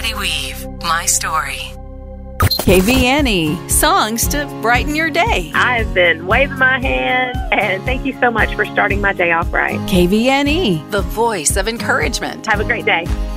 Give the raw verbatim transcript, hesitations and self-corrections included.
Patty Weave, My Story. K V N E, songs to brighten your day. I've been waving my hand, and thank you so much for starting my day off right. K V N E, The voice of encouragement. Have a great day.